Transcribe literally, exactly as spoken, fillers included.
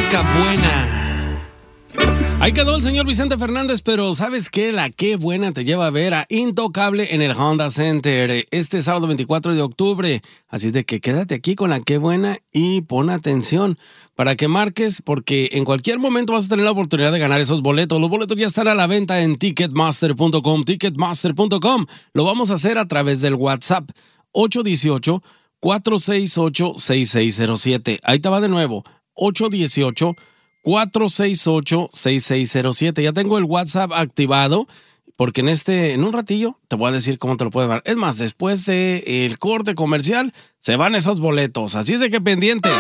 música buena. Ahí quedó el señor Vicente Fernández, pero ¿sabes qué? La qué buena te lleva a ver a Intocable en el Honda Center este sábado veinticuatro de octubre. Así de que quédate aquí con la qué buena y pon atención para que marques, porque en cualquier momento vas a tener la oportunidad de ganar esos boletos. Los boletos ya están a la venta en ticketmaster punto com, ticketmaster punto com. Lo vamos a hacer a través del WhatsApp ocho uno ocho, cuatro seis ocho, seis seis cero siete. Ahí te va de nuevo, ocho uno ocho, cuatro seis ocho, seis seis cero siete. Ya tengo el WhatsApp activado porque en este, en un ratillo te voy a decir cómo te lo puedes dar. Es más, después del corte comercial se van esos boletos, así es de que pendientes.